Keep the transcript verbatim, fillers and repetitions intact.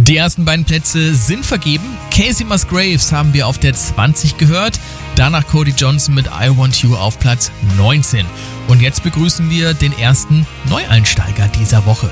Die ersten beiden Plätze sind vergeben. Casey Musgraves haben wir auf der zwanzig gehört. Danach Cody Johnson mit I Want You auf Platz neunzehn. Und jetzt begrüßen wir den ersten Neueinsteiger dieser Woche.